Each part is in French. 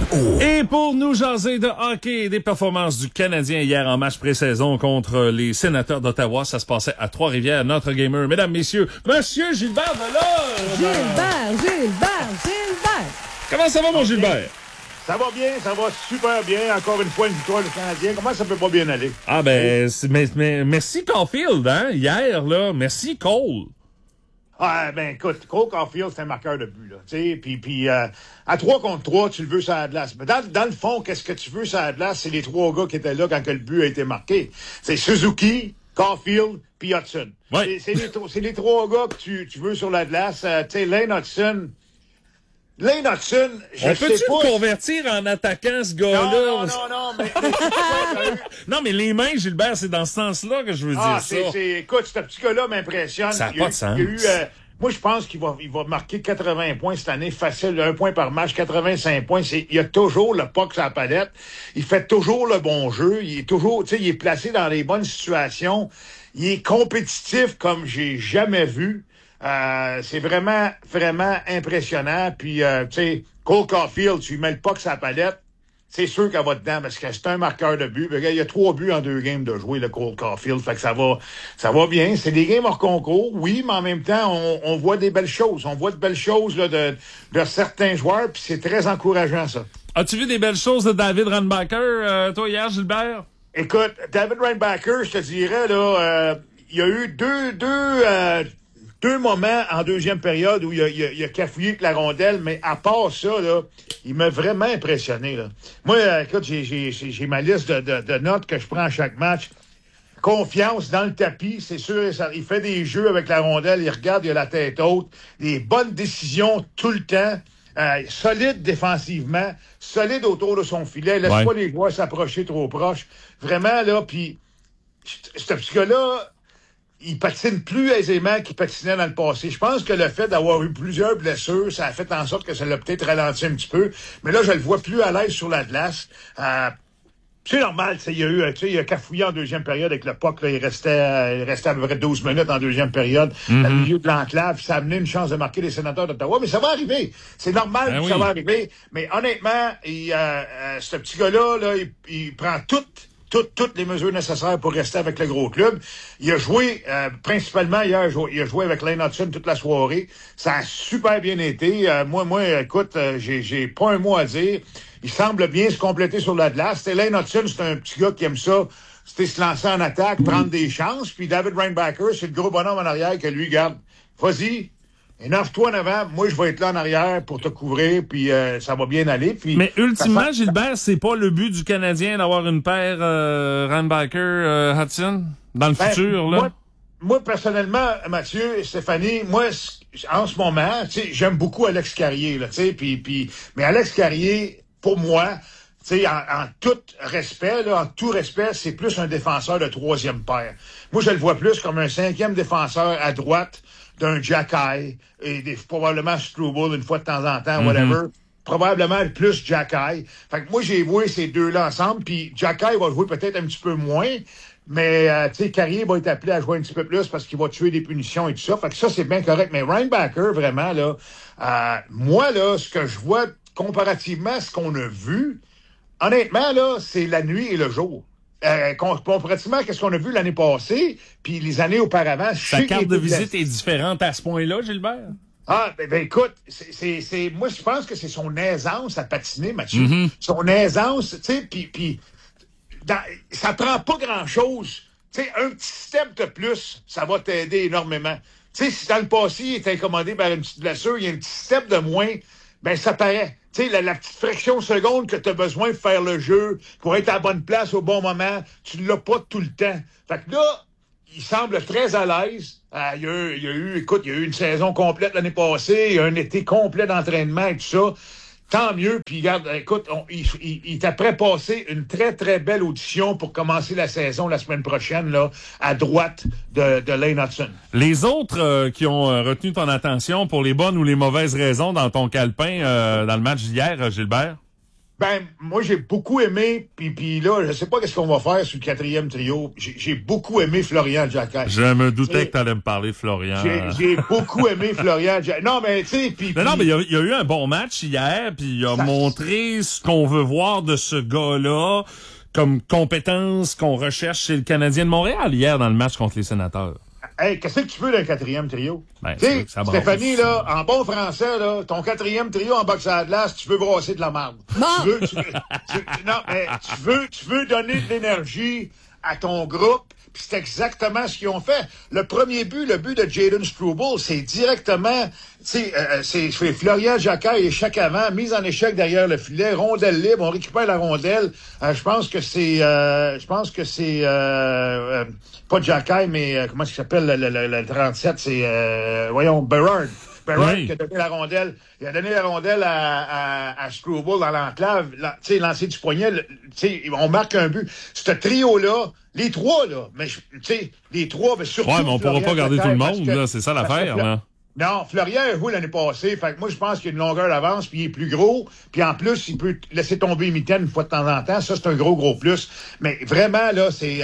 Et pour nous jaser de hockey et des performances du Canadien hier en match pré-saison contre les Sénateurs d'Ottawa, ça se passait à Trois-Rivières, notre gamer. Mesdames, messieurs, Monsieur Gilbert Deloge! Gilbert! Comment ça va, mon Gilbert? Ça va bien, ça va super bien. Encore une fois, une victoire du Canadien. Comment ça peut pas bien aller? Ah ben, mais merci Caulfield, hein, hier, là. Merci Cole. Ah, ben écoute, Cole Caulfield, c'est un marqueur de but, là. Tu sais, puis à 3 contre 3, tu le veux sur la glace. Mais dans le fond, qu'est-ce que tu veux sur la glace? C'est les 3 gars qui étaient là quand que le but a été marqué. C'est Suzuki, Caulfield, puis Hudson. Ouais. C'est les 3 gars que tu veux sur la glace. Tu sais, Lane Hudson, je On sais peut-tu pas. le convertir en attaquant, ce gars-là? Non, mais Non, mais les mains, Gilbert, c'est dans ce sens-là que je veux dire ça. Écoute, ce petit gars-là m'impressionne. Ça n'a pas de sens. Moi, je pense qu'il va marquer 80 points cette année, facile, 1 point par match, 85 points. Il a toujours le puck sur la palette. Il fait toujours le bon jeu. Il est toujours, tu sais, il est placé dans les bonnes situations. Il est compétitif comme j'ai jamais vu. C'est vraiment, vraiment impressionnant. Puis, tu sais, Cole Caulfield, tu lui mets le puck sur la palette, c'est sûr qu'elle va dedans parce que c'est un marqueur de but. Il y a 3 buts en 2 games de jouer, le Cole Caulfield. Fait que ça va bien. C'est des games hors concours, oui, mais en même temps, on voit des belles choses. On voit de belles choses là, de certains joueurs, puis c'est très encourageant, ça. As-tu vu des belles choses de David Reinbacher, toi, hier, Gilbert? Écoute, David Reinbacher, je te dirais, là, il y a eu deux moments en deuxième période où il a cafouillé avec la rondelle, mais à part ça, là, il m'a vraiment impressionné. Là. Moi, écoute, j'ai ma liste de notes que je prends à chaque match. Confiance dans le tapis, c'est sûr. Il fait des jeux avec la rondelle, il regarde, il a la tête haute. Des bonnes décisions tout le temps. Solide défensivement, solide autour de son filet. Laisse pas les joueurs s'approcher trop proche. Vraiment, là, puis ce petit gars-là, il patine plus aisément qu'il patinait dans le passé. Je pense que le fait d'avoir eu plusieurs blessures, ça a fait en sorte que ça l'a peut-être ralenti un petit peu. Mais là, je le vois plus à l'aise sur la glace. C'est normal, il a cafouillé en deuxième période avec le puck, là, il restait à peu près 12 minutes en deuxième période, au milieu de l'enclave, ça a amené une chance de marquer les Sénateurs d'Ottawa, mais ça va arriver. C'est normal que ça va arriver. Mais honnêtement, ce petit gars-là, là, il prend toutes les mesures nécessaires pour rester avec le gros club. Il a joué, principalement hier, il a joué avec Lane Hudson toute la soirée. Ça a super bien été. Moi, écoute, j'ai pas un mot à dire. Il semble bien se compléter sur la glace. Lane Hudson, c'est un petit gars qui aime ça. C'était se lancer en attaque, prendre des chances. Puis David Reinbacher, c'est le gros bonhomme en arrière que lui garde. Vas-y. Énerve-toi en avant, moi je vais être là en arrière pour te couvrir, puis ça va bien aller. Puis mais ultimement, Gilbert, c'est pas le but du Canadien d'avoir une paire Reinbacher-Hudson dans le futur, là? Moi, personnellement, Mathieu et Stéphanie, moi, en ce moment, tu sais, j'aime beaucoup Alex Carrier, là, tu sais, mais Alex Carrier, pour moi, tu sais, en tout respect, c'est plus un défenseur de 3e paire. Moi, je le vois plus comme un 5e défenseur à droite d'un Jacky et probablement Struble une fois de temps en temps, whatever. Probablement plus Jacky. Fait que moi, j'ai vu ces deux-là ensemble, puis Jacky va jouer peut-être un petit peu moins, mais tu sais, Carrier va être appelé à jouer un petit peu plus parce qu'il va tuer des punitions et tout ça. Fait que ça, c'est bien correct. Mais Reinbacher, vraiment, là, moi, là, ce que je vois comparativement à ce qu'on a vu, honnêtement, là, c'est la nuit et le jour. Comparativement à ce qu'on a vu l'année passée, puis les années auparavant... Sa carte de visite est différente à ce point-là, Gilbert? Ah, ben écoute, moi, je pense que c'est son aisance à patiner, Mathieu. Son aisance, tu sais, puis ça prend pas grand-chose. Tu sais, un petit step de plus, ça va t'aider énormément. Tu sais, si dans le passé, il est incommodé par une petite blessure, il y a un petit step de moins, ben ça paraît. Tu sais, la petite fraction seconde que tu as besoin de faire le jeu pour être à la bonne place au bon moment, tu ne l'as pas tout le temps. Fait que là, il semble très à l'aise. Il y a eu une saison complète l'année passée, il y a un été complet d'entraînement et tout ça. Tant mieux. Puis regarde, écoute, il t'a prépassé une très, très belle audition pour commencer la saison la semaine prochaine, là, à droite de Lane Hudson. Les autres qui ont retenu ton attention pour les bonnes ou les mauvaises raisons dans ton calepin dans le match d'hier, Gilbert? Ben, moi, j'ai beaucoup aimé, puis là, je sais pas qu'est-ce qu'on va faire sur le 4e trio. J'ai beaucoup aimé Florian Jacquet. Je me doutais que t'allais me parler de Florian. J'ai beaucoup aimé Florian Jacquet. Non, mais tu sais, puis... Non, mais il y a eu un bon match hier, puis il a montré ce qu'on veut voir de ce gars-là comme compétence qu'on recherche chez le Canadien de Montréal hier dans le match contre les Sénateurs. Hey, qu'est-ce que tu veux d'un 4e trio? Ben, tu sais, Stéphanie, là, en bon français, là, ton 4e trio en boxe à la glace, tu veux brasser de la merde. Non! Non, mais tu veux donner de l'énergie à ton groupe, puis c'est exactement ce qu'ils ont fait. Le premier but, le but de Jayden Struble, c'est directement, c'est Florian Jacquet, échec avant, mise en échec derrière le filet, rondelle libre, on récupère la rondelle. Je pense que c'est pas Jacquet, mais comment il s'appelle le 37, c'est Berard. Berard qui a donné la rondelle. Il a donné la rondelle à Struble dans l'enclave, tu sais, lancé du poignet, tu sais, on marque un but. Ce trio-là, les trois, là, mais tu sais, les trois, mais surtout. Ouais, mais on pourra pas garder tout le monde, là, c'est ça l'affaire, là. Non, Florian a joué l'année passée, fait que moi, je pense qu'il y a une longueur d'avance, puis il est plus gros, puis en plus, il peut laisser tomber Mitaine une fois de temps en temps, ça, c'est un gros plus. Mais vraiment, là, c'est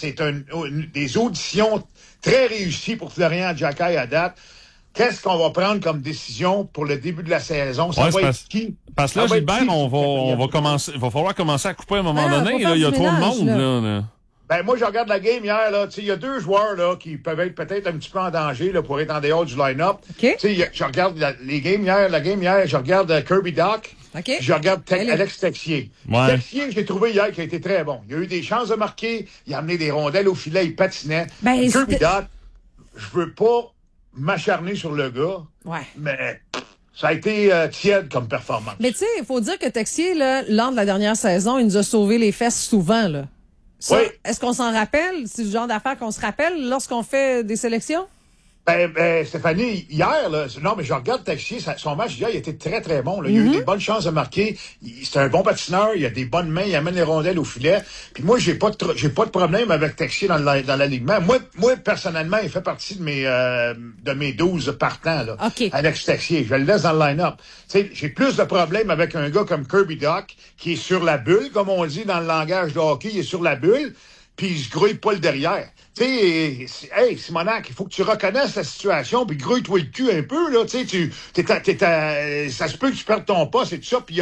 des auditions très réussies pour Florian Jacquet à date. Qu'est-ce qu'on va prendre comme décision pour le début de la saison? Ça va être qui? Parce que là, Gilbert, on va commencer, il va falloir commencer à couper à un moment donné, là, il y a trop de monde, là. Ben, moi, je regarde la game hier, là. Tu sais, il y a 2 joueurs, là, qui peuvent être peut-être un petit peu en danger, là, pour être en dehors du line-up. Okay. Tu sais, je regarde la game hier, je regarde Kirby Dach. Okay. Je regarde Alex Texier. Ouais. Texier, je l'ai trouvé hier, qui a été très bon. Il a eu des chances de marquer, il a amené des rondelles au filet, il patinait. Ben, Kirby Dach, je veux pas m'acharner sur le gars. Ouais. Mais, ça a été tiède comme performance. Mais tu sais, il faut dire que Texier, là, lors de la dernière saison, il nous a sauvé les fesses souvent, là. Ça, oui. Est-ce qu'on s'en rappelle? C'est le genre d'affaire qu'on se rappelle lorsqu'on fait des sélections? Ben, Stéphanie, hier, là, non, mais je regarde Texier, son match hier, il était très, très bon, là. Il a eu des bonnes chances de marquer. C'est un bon patineur, il a des bonnes mains, il amène les rondelles au filet. Puis moi, j'ai pas de problème avec Texier dans l'alignement. Moi, personnellement, il fait partie de mes 12 partants, là. Okay. Alex Texier. Je le laisse dans le line-up. Tu sais, j'ai plus de problème avec un gars comme Kirby Dach, qui est sur la bulle, comme on dit dans le langage de hockey, il est sur la bulle, puis il se grouille pas le derrière. Tu sais, hey, Simonac, il faut que tu reconnaisses la situation, puis grouille-toi le cul un peu, là. Tu sais, ça se peut que tu perdes ton poste et tout ça, puis il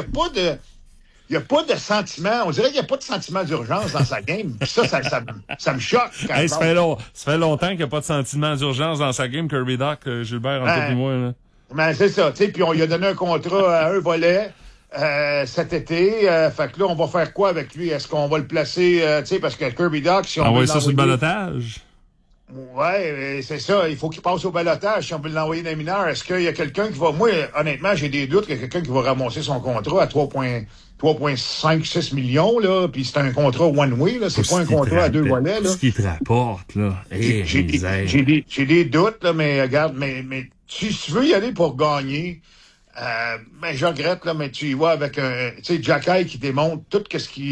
y a pas de sentiment, on dirait qu'il n'y a pas de sentiment d'urgence dans sa game. Puis ça me choque. Hey, ça fait longtemps qu'il n'y a pas de sentiment d'urgence dans sa game, Kirby Dach, Gilbert, entre toi et moi, là. Ben, c'est ça, tu sais, puis on lui a donné un contrat à un volet. Cet été, fait que là, on va faire quoi avec lui? Est-ce qu'on va le placer, tu sais, parce que Kirby Dach, si on veut envoyer ça sur le balotage? Ouais, c'est ça. Il faut qu'il passe au balotage si on veut l'envoyer dans les mineurs. Est-ce qu'il y a quelqu'un qui va... Moi, honnêtement, j'ai des doutes qu'il y a quelqu'un qui va ramasser son contrat à 3,5-6 millions, là, puis c'est un contrat one-way, là. C'est pas un contrat à 2 volets, là. Ce qui te rapporte, là. J'ai des doutes, là, mais regarde, mais si tu veux y aller pour gagner... ben, je regrette, là, mais tu y vois avec un, tu sais, Jacquet qui démontre tout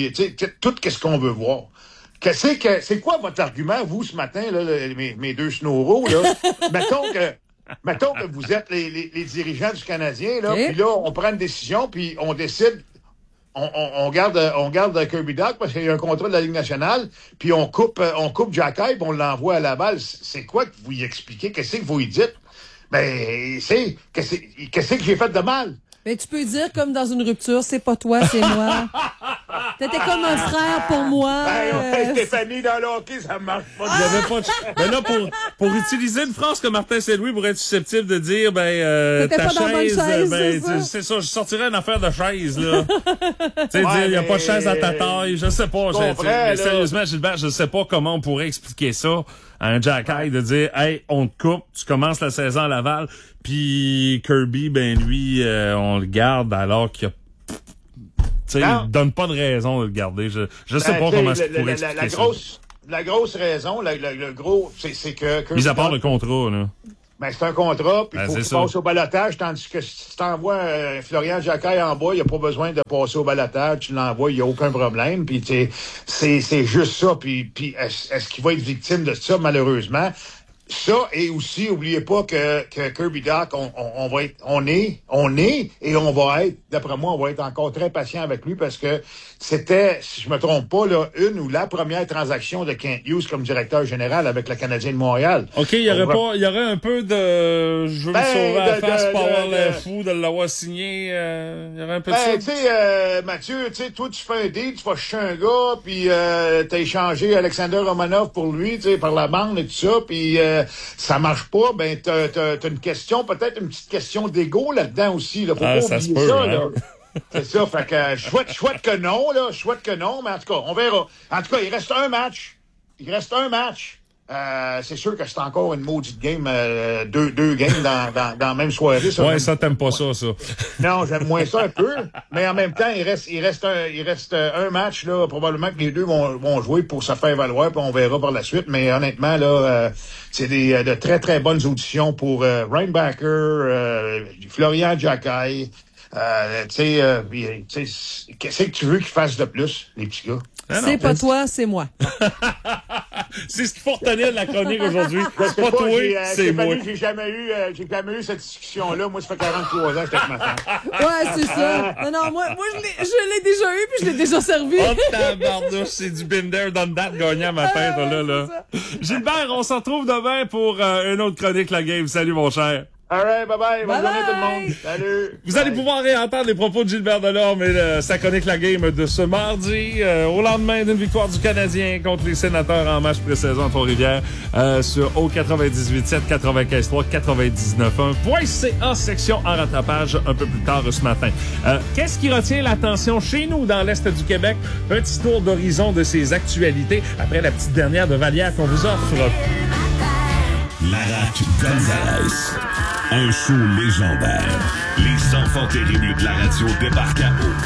ce qu'on veut voir. C'est quoi votre argument, vous, ce matin, là, mes 2 snowros, là? mettons que vous êtes les dirigeants du Canadien, là, puis là, on prend une décision, puis on décide, on garde Kirby Dach parce qu'il y a un contrat de la Ligue nationale, puis on coupe Jacquet, puis on l'envoie à Laval. C'est quoi que vous y expliquez? Qu'est-ce que vous y dites? Ben, qu'est-ce que j'ai fait de mal? Mais tu peux dire comme dans une rupture, c'est pas toi, c'est moi. T'étais comme un frère pour moi. Stéphanie, dans le hockey, ça marche pas. Ben là, pour utiliser une phrase que Martin Saint-Louis pourrait être susceptible de dire, ta pas dans la chaise, bonne chaise, c'est ça, je sortirais une affaire de chaise, là. Tu sais, dire, il y a pas de chaise à ta taille, je sais pas. Mais sérieusement, Gilbert, je sais pas comment on pourrait expliquer ça à un Jacquet de dire, hey, on te coupe, tu commences la saison à Laval, puis Kirby, ben lui, on le garde alors qu'il y a... Tu sais, il donne pas de raison de le garder. Je sais pas comment je pourrais expliquer ça. La grosse raison, le gros, c'est que... Mis à part le contrat, là. Ben, c'est un contrat, puis il faut qu'il passe au balotage, tandis que si tu t'envoies Florian Jacquet en bas, il n'y a pas besoin de passer au balotage, tu l'envoies, il n'y a aucun problème, puis c'est juste ça, puis est-ce qu'il va être victime de ça, malheureusement? Ça, et aussi, oubliez pas que Kirby Dach, on est, et on va être, d'après moi, on va être encore très patient avec lui parce que c'était, si je me trompe pas, là, une ou la première transaction de Kent Hughes comme directeur général avec le Canadien de Montréal. OK, il y aurait un peu de, je veux me sauver à la face pour avoir l'air fou de l'avoir signé, il y aurait un peu de ça. Tu sais, Mathieu, tu sais, toi, tu fais un deal, tu vas chercher un gars, puis t'as échangé Alexander Romanov pour lui, tu sais, par la bande et tout ça, puis ça marche pas, ben t'as une question, peut-être une petite question d'ego là-dedans aussi, là. Faut pas ça oublier se peut, ça, hein? là. C'est ça, fait que je souhaite que non, mais en tout cas, on verra. En tout cas, il reste un match. C'est sûr que c'est encore une maudite game, deux games dans la même soirée. Ça, ouais, ça, t'aimes pas ça. Non, j'aime moins ça un peu, mais en même temps, il reste un match, là, probablement que les deux vont jouer pour se faire valoir, puis on verra par la suite, mais honnêtement, là, c'est de très, très bonnes auditions pour Reinbacher, Florian Jacquet. Qu'est-ce que tu veux qu'ils fassent de plus, les petits gars? C'est pas toi, c'est moi. C'est ce qu'il faut retenir de la chronique aujourd'hui. C'est pas toi, c'est moi. J'ai jamais eu cette discussion-là. Moi, ça fait 43 ans que j'étais avec ma femme. Ouais, c'est ça. Non, moi, je l'ai déjà eu puis je l'ai déjà servi. Oh, tabarnouche, c'est du Binder done that gagnant à ma tête, là. Gilbert, on se retrouve demain pour une autre chronique, la game. Salut, mon cher. All right, bye-bye. Bonne journée tout le monde. Salut. Vous allez pouvoir réentendre les propos de Gilbert Delorme et sa chronique la game de ce mardi, au lendemain d'une victoire du Canadien contre les Sénateurs en match pré-saison à Trois-Rivières, sur O98.7, 95.3, 99.1.ca, section en rattrapage un peu plus tard ce matin. Qu'est-ce qui retient l'attention chez nous dans l'Est du Québec? Petit tour d'horizon de ces actualités après la petite dernière de Vallière qu'on vous offre. Larac Gonzalez. Un show légendaire. Les enfants terribles de la radio débarquent à eau.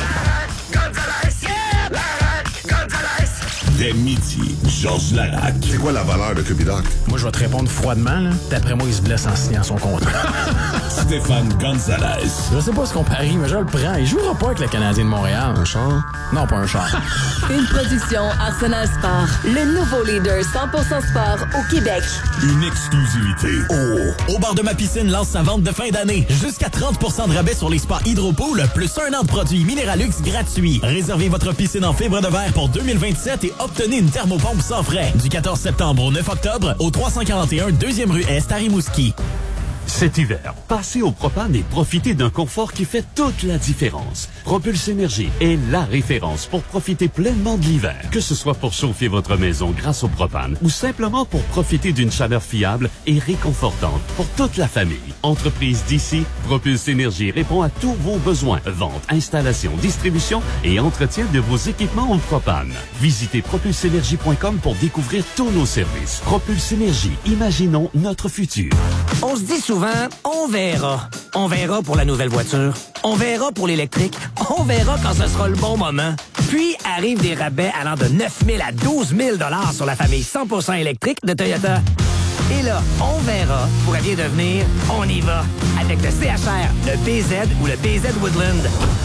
Dès midi, Georges Larac. C'est quoi la valeur de Kirby Dach? Moi, je vais te répondre froidement, là. D'après moi, il se blesse en signant son contrat. Stéphane Gonzalez. Je sais pas ce qu'on parie, mais je le prends. Il jouera pas avec le Canadien de Montréal. Un char? Non, pas un char. Une production Arsenal Sport. Le nouveau leader 100% sport au Québec. Une exclusivité. Au bar de ma piscine lance sa vente de fin d'année. Jusqu'à 30% de rabais sur les spas Hydropool, plus un an de produits Minéralux gratuits. Réservez votre piscine en fibre de verre pour 2027 et obtenez une thermopompe sans frais. Du 14 septembre au 9 octobre, au 341 2e rue Est à Rimouski. Cet hiver, passez au propane et profitez d'un confort qui fait toute la différence. Propulse Énergie est la référence pour profiter pleinement de l'hiver. Que ce soit pour chauffer votre maison grâce au propane ou simplement pour profiter d'une chaleur fiable et réconfortante pour toute la famille. Entreprise d'ici, Propulse Énergie répond à tous vos besoins. Vente, installation, distribution et entretien de vos équipements au propane. Visitez propulseénergie.com pour découvrir tous nos services. Propulse Énergie, imaginons notre futur. On se dit souvent, on verra. On verra pour la nouvelle voiture. On verra pour l'électrique. On verra quand ce sera le bon moment. Puis arrivent des rabais allant de 9 000 à 12 000 $ sur la famille 100% électrique de Toyota. Et là, on verra pourrait bien devenir on y va avec le CHR, le BZ ou le BZ Woodland.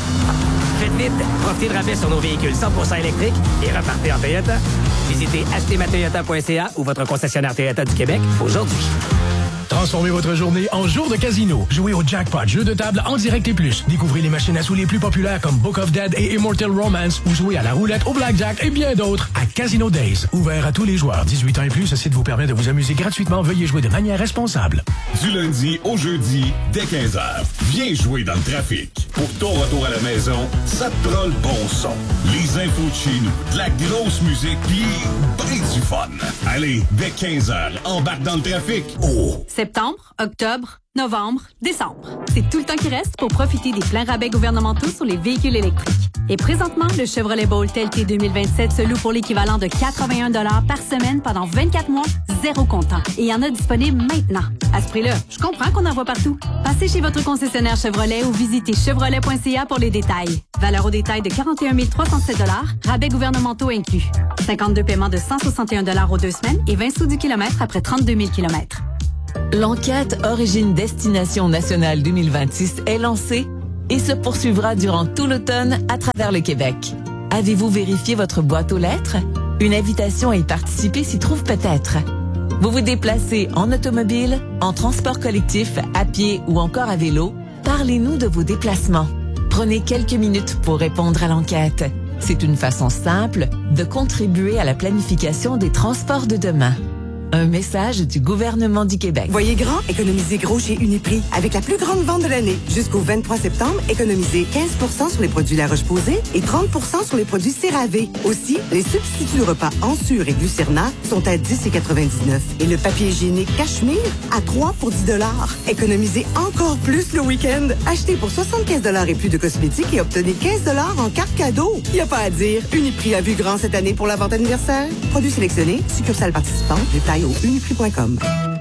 Faites vite, profitez de rabais sur nos véhicules 100% électriques et repartez en Toyota. Visitez achetezmatoyota.ca ou votre concessionnaire Toyota du Québec aujourd'hui. Transformez votre journée en jour de casino. Jouez au Jackpot, jeu de table en direct et plus. Découvrez les machines à sous les plus populaires comme Book of Dead et Immortal Romance ou jouez à la roulette, au blackjack et bien d'autres à Casino Days. Ouvert à tous les joueurs. 18 ans et plus, ce site vous permet de vous amuser gratuitement. Veuillez jouer de manière responsable. Du lundi au jeudi, dès 15h, viens jouer dans le trafic. Pour ton retour à la maison, ça te prend le bon son. Les infos de chez nous, de la grosse musique, puis ben du fun. Allez, dès 15h, embarque dans le trafic. Septembre, octobre, novembre, décembre. C'est tout le temps qui reste pour profiter des pleins rabais gouvernementaux sur les véhicules électriques. Et présentement, le Chevrolet Bolt LT 2027 se loue pour l'équivalent de 81 $ par semaine pendant 24 mois, zéro comptant. Et il y en a disponible maintenant. À ce prix-là, je comprends qu'on en voit partout. Passez chez votre concessionnaire Chevrolet ou visitez chevrolet.ca pour les détails. Valeur au détail de 41 307 $, rabais gouvernementaux inclus. 52 paiements de 161 $ aux 2 semaines et 20 sous du kilomètre après 32 000 km. L'enquête Origine-Destination Nationale 2026 est lancée et se poursuivra durant tout l'automne à travers le Québec. Avez-vous vérifié votre boîte aux lettres? Une invitation à y participer s'y trouve peut-être. Vous vous déplacez en automobile, en transport collectif, à pied ou encore à vélo? Parlez-nous de vos déplacements. Prenez quelques minutes pour répondre à l'enquête. C'est une façon simple de contribuer à la planification des transports de demain. Un message du gouvernement du Québec. Voyez grand, économisez gros chez Uniprix. Avec la plus grande vente de l'année. Jusqu'au 23 septembre, économisez 15% sur les produits La Roche-Posay et 30% sur les produits CeraVe. Aussi, les substituts de repas Ensure et Glucerna sont à 10,99 $. Et le papier hygiénique Cachemire à 3 pour 10 $. Économisez encore plus le week-end. Achetez pour 75 $ et plus de cosmétiques et obtenez 15 $ en carte cadeau. Y a pas à dire, Uniprix a vu grand cette année pour la vente anniversaire. Produits sélectionnés, succursales participantes, détails au uniprix.com.